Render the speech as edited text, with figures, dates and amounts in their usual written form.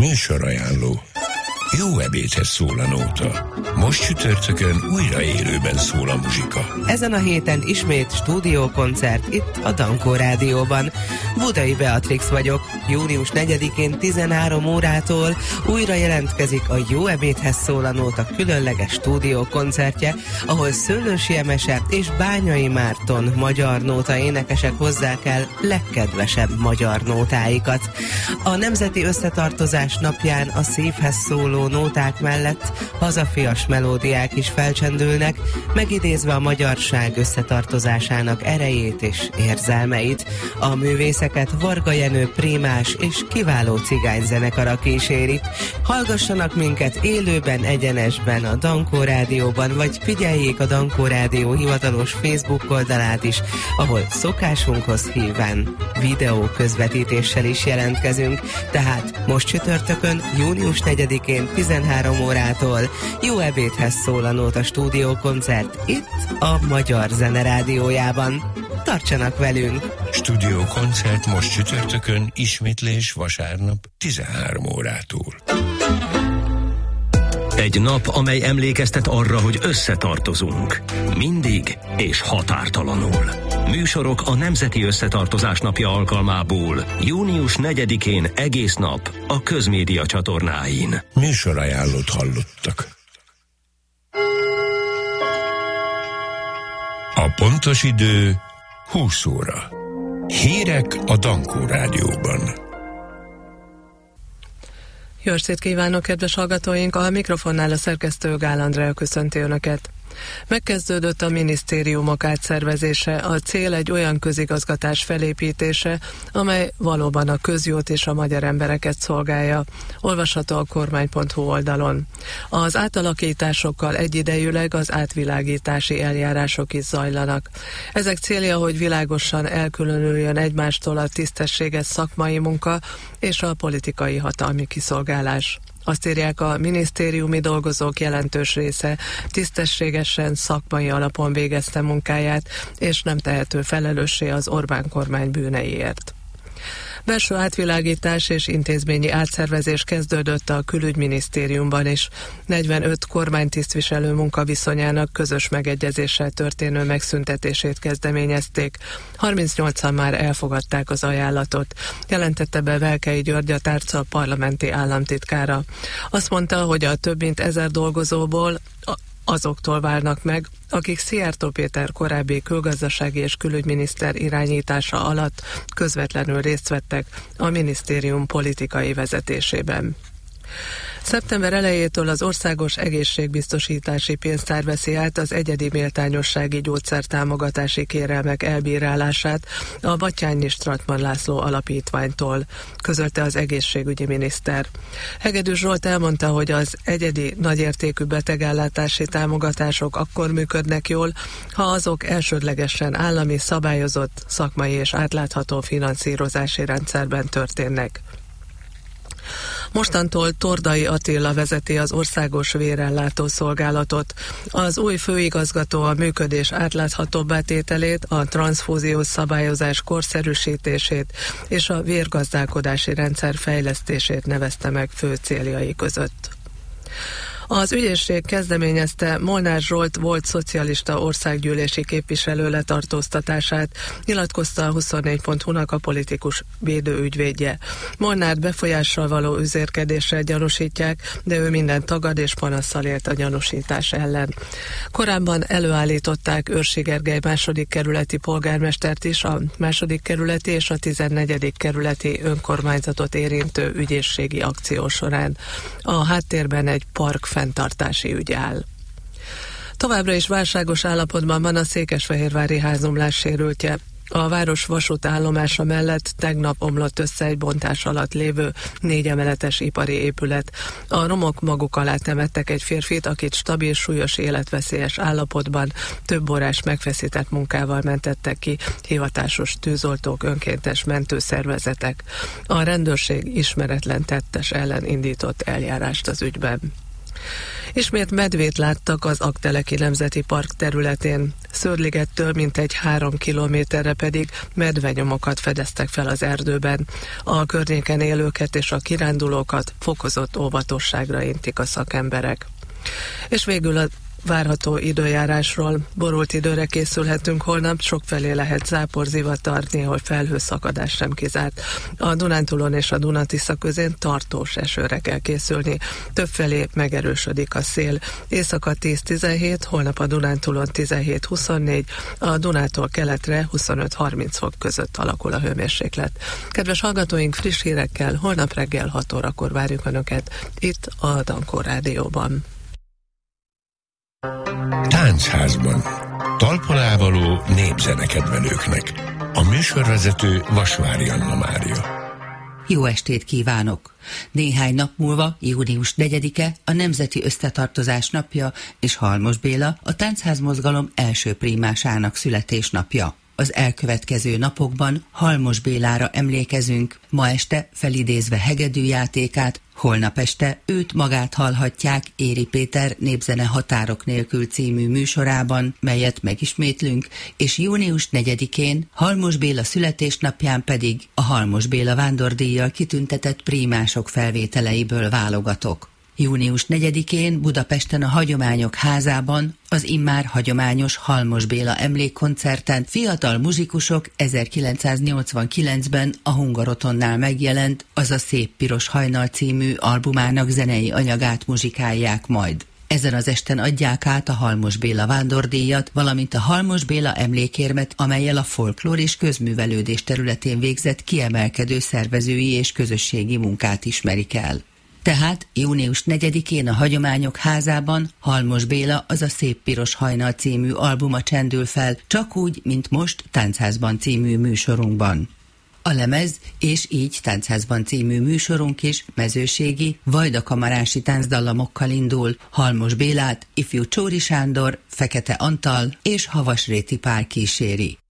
Műsorajánló. Jó ebédhez szól a nóta. Most csütörtökön újra élőben szól a muzsika. Ezen a héten ismét stúdiókoncert itt a Dankó Rádióban. Budai Beatrix vagyok. Június 4-én 13 órától újra jelentkezik a Jó ebédhez szól a nóta különleges stúdiókoncertje, ahol Szőlősi Emese és Bányai Márton magyar nóta énekesek hozzák el legkedvesebb magyar nótáikat. A Nemzeti Összetartozás napján a szívhez szóló nóták mellett hazafias melódiák is felcsendülnek, megidézve a magyarság összetartozásának erejét és érzelmeit. A művészeket Varga Jenő prímás és kiváló cigányzenekara kíséri. Hallgassanak minket élőben, egyenesben a Dankó Rádióban, vagy figyeljék a Dankó Rádió hivatalos Facebook oldalát is, ahol szokásunkhoz híven videó közvetítéssel is jelentkezünk. Tehát most csütörtökön, június 4-én 13 órától Jó ebédhez szól a nóta stúdiókoncert itt a Magyar Zene Rádiójában. Tartsanak velünk! Stúdiókoncert most csütörtökön, ismétlés vasárnap 13 órától. Egy nap, amely emlékeztet arra, hogy összetartozunk. Mindig és határtalanul. Műsorok a Nemzeti Összetartozás napja alkalmából június 4-én egész nap a Közmédia csatornáin. Műsorajánlót hallottak. A pontos idő 20 óra. Hírek a Dankó Rádióban. Jó estét kívánok, kedves hallgatóink! A mikrofonnál a szerkesztő Gál Andrea köszönti Önöket. Megkezdődött a minisztériumok átszervezése, a cél egy olyan közigazgatás felépítése, amely valóban a közjót és a magyar embereket szolgálja. Olvasható a kormány.hu oldalon. Az átalakításokkal egyidejűleg az átvilágítási eljárások is zajlanak. Ezek célja, hogy világosan elkülönüljön egymástól a tisztességes szakmai munka és a politikai hatalmi kiszolgálás. Azt írják, a minisztériumi dolgozók jelentős része tisztességesen szakmai alapon végezte munkáját, és nem tehető felelőssé az Orbán kormány bűneiért. Belső átvilágítás és intézményi átszervezés kezdődött a külügyminisztériumban is. 45 kormánytisztviselő munkaviszonyának közös megegyezéssel történő megszüntetését kezdeményezték. 38-an már elfogadták az ajánlatot, jelentette be Velkei György, a tárca parlamenti államtitkára. Azt mondta, hogy a több mint 1000 dolgozóból azoktól várnak meg, akik Szijjártó Péter korábbi külgazdasági és külügyminiszter irányítása alatt közvetlenül részt vettek a minisztérium politikai vezetésében. Szeptember elejétől az Országos Egészségbiztosítási Pénztár veszi át az egyedi méltányossági gyógyszertámogatási kérelmek elbírálását a Batthyány Stratman László alapítványtól, közölte az egészségügyi miniszter. Hegedű Zsolt elmondta, hogy az egyedi nagyértékű betegellátási támogatások akkor működnek jól, ha azok elsődlegesen állami szabályozott, szakmai és átlátható finanszírozási rendszerben történnek. Mostantól Tordai Attila vezeti az Országos Vérellátó Szolgálatot. Az új főigazgató a működés átláthatóbbá tételét, a transzfúziós szabályozás korszerűsítését és a vérgazdálkodási rendszer fejlesztését nevezte meg fő céljai között. Az ügyészség kezdeményezte Molnár Zsolt volt szocialista országgyűlési képviselő letartóztatását, nyilatkozta a 24.hu-nak a politikus védőügyvédje. Molnárt befolyással való üzérkedéssel gyanúsítják, de ő minden tagad és panasszal élt a gyanúsítás ellen. Korábban előállították Őrsi Gergely második kerületi polgármestert is a második kerületi és a 14. kerületi önkormányzatot érintő ügyészségi akció során. A háttérben egy park fenntartási ügy áll. Továbbra is válságos állapotban van a székesfehérvári házomlás sérültje. A város vasútállomása mellett tegnap omlott össze egy bontás alatt lévő 4 emeletes ipari épület. A romok maguk alá temettek egy férfit, akit stabil, súlyos, életveszélyes állapotban több órás megfeszített munkával mentettek ki hivatásos tűzoltók, önkéntes mentőszervezetek. A rendőrség ismeretlen tettes ellen indított eljárást az ügyben. Ismét medvét láttak az Aggteleki Nemzeti Park területén. Szőrligettől mintegy 3 kilométerre pedig medvenyomokat fedeztek fel az erdőben. A környéken élőket és a kirándulókat fokozott óvatosságra intik a szakemberek. És végül a várható időjárásról. Borult időre készülhetünk holnap, sokfelé lehet zápor, zivatar, néhol felhőszakadás sem kizárt. A Dunántúlon és a Duna-Tisza közén tartós esőre kell készülni. Többfelé megerősödik a szél. Éjszaka 10-17, holnap a Dunántúlon 17-24, a Dunától keletre 25-30 fok között alakul a hőmérséklet. Kedves hallgatóink, friss hírekkel holnap reggel 6 órakor várjuk Önöket itt a Dankó Rádióban. Táncházban. Talpalávaló népzenekedvelőknek. A műsorvezető Vasvári Anna Mária. Jó estét kívánok! Néhány nap múlva, június 4-e, a Nemzeti Összetartozás napja, és Halmos Béla, a táncházmozgalom első primásának születésnapja. Az elkövetkező napokban Halmos Bélára emlékezünk, ma este felidézve hegedűjátékát, holnap este őt magát hallhatják Éri Péter Népzene Határok nélkül című műsorában, melyet megismétlünk, és június 4-én, Halmos Béla születésnapján pedig a Halmos Béla vándordíjjal kitüntetett prímások felvételeiből válogatok. Június 4-én Budapesten a Hagyományok Házában, az immár hagyományos Halmos Béla emlékkoncerten fiatal muzsikusok 1989-ben a Hungarotonnál megjelent Az a szép piros hajnal című albumának zenei anyagát muzsikálják majd. Ezen az esten adják át a Halmos Béla vándordíjat, valamint a Halmos Béla emlékérmet, amellyel a folklór és közművelődés területén végzett kiemelkedő szervezői és közösségi munkát ismerik el. Tehát június 4-én a Hagyományok Házában Halmos Béla Az a szép piros hajnal című albuma csendül fel, csak úgy, mint most Táncházban című műsorunkban. A lemez és így Táncházban című műsorunk is mezőségi, vajdakamarási táncdallamokkal indul. Halmos Bélát ifjú Csóri Sándor, Fekete Antal és Havasréti Pál kíséri.